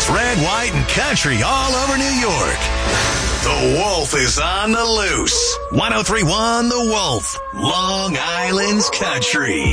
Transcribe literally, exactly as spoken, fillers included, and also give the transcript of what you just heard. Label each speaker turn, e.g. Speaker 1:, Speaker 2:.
Speaker 1: red, white, and country all over New York. The Wolf is on the loose. one oh three point one The Wolf, Long Island's country.